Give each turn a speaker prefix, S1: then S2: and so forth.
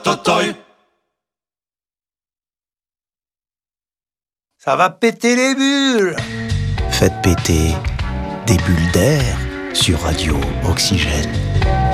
S1: totoy.
S2: Ça va péter les bulles.
S3: Faites péter des bulles d'air sur Radio Oxygène.